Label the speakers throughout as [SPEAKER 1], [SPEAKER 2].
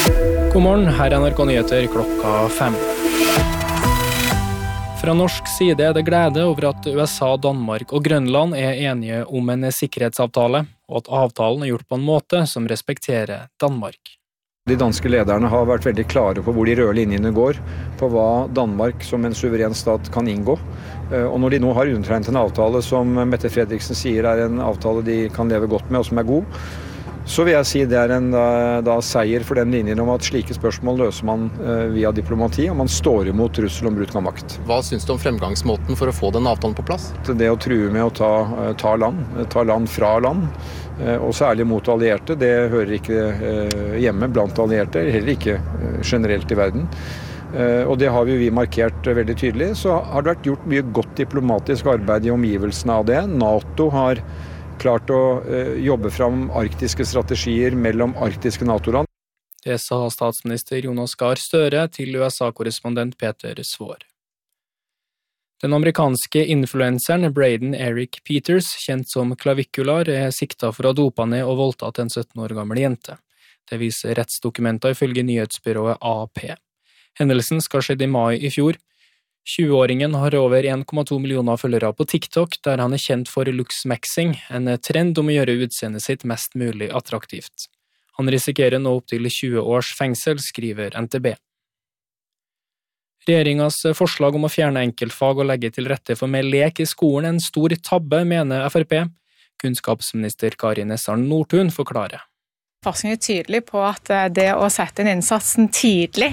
[SPEAKER 1] God morgen, her er NRK Nyheter klokka 5. Fra norsk side er det glede over at USA, Danmark og Grønland er enige om en sikkerhetsavtale, og at avtalen er gjort på en måte som respekterer Danmark.
[SPEAKER 2] De danske lederne har vært veldig klare på hvor de røde linjene går, på hva Danmark som en suveren stat kan inngå. Og når de nå har undertegnet en avtale som Mette Frederiksen sier er en avtale de kan leve godt med og som er god, så vil jeg si det er en seier for den linjen om at slike spørsmål løser man via diplomati, og man står imot trussel om bruk av makt.
[SPEAKER 3] Hva synes du om fremgangsmåten for å få den avtalen på plass?
[SPEAKER 2] Det å true med å ta land fra land, og særlig mot allierte, det hører ikke hjemme blant allierte, heller ikke generelt i verden. Og det har vi markert veldig tydelig. Så har det vært gjort mye godt diplomatisk arbeid i omgivelsene av det. NATO har klart å jobbe fram arktiske strategier mellom arktiske NATO-land.
[SPEAKER 1] Det sa statsminister Jonas Gahr Støre til USA-korrespondent Peter Svår. Den amerikanske influenseren Braden Eric Peters, kjent som Clavikular, er siktet for å ha dopet ned og voldtatt en 17 år gammel jente. Det viser rettsdokumenter ifølge nyhetsbyrået AP. Hendelsen skal skjedd i mai i fjor. 20-åringen har over 1,2 millioner følgere på TikTok, der han er kjent for looksmaxing, en trend om å gjøre utseendet sitt mest mulig attraktivt. Han risikerer nå opp til 20 års fengsel, skriver NTB. Regjeringens forslag om å fjerne enkeltfag og legge til rette for mer lek i skolen er en stor tabbe, mener Frp. Kunnskapsminister Kari Nessarn Nordtun forklarer.
[SPEAKER 4] Forskning er tydelig på at det å sette inn innsatsen tidlig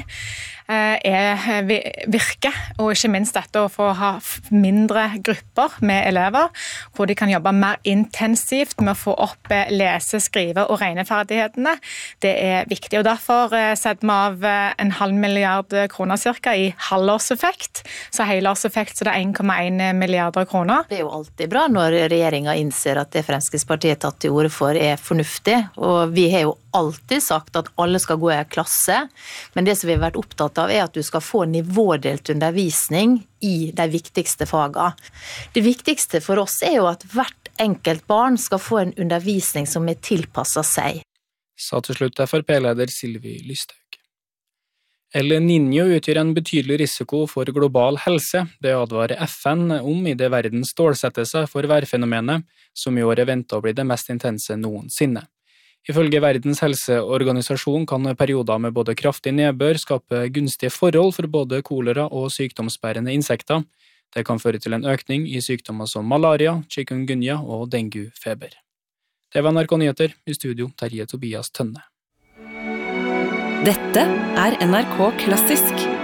[SPEAKER 4] virker, og ikke minst dette å få ha mindre grupper med elever, hvor de kan jobbe mer intensivt med å få opp lese-, skrive- og regneferdighetene. Det er viktig, og derfor setter vi av 0,5 milliard kroner cirka i halvårseffekt, så helårseffekt så det er 1,1 milliarder kroner.
[SPEAKER 5] Det er jo alltid bra når regjeringen innser at det Fremskrittspartiet tatt til orde for er fornuftig, og vi har jo alltid sagt at alle skal gå i en klasse, men det som vi har vært opptatt av er at du skal få nivådelt undervisning i de viktigste fagene. Det viktigste for oss er jo at hvert enkelt barn skal få en undervisning som er tilpasset seg.
[SPEAKER 1] Sa til slutt Frp-leder Sylvi Lysthaug. El Niño utgjør en betydelig risiko for global helse. Det advarer FN om i det verden stålsetter seg for værfenomenet, som i år er ventet å bli det mest intense noensinne. Ifølge Verdens helseorganisasjon kan perioder med både kraftig nedbør skape gunstige forhold for både kolera og sykdomsbærende insekter. Det kan føre til en økning i sykdommer som malaria, chikungunya og dengue-feber. Det var NRK Nyheter, i studio Terje Tobias Tønne.
[SPEAKER 6] Dette er NRK Klassisk.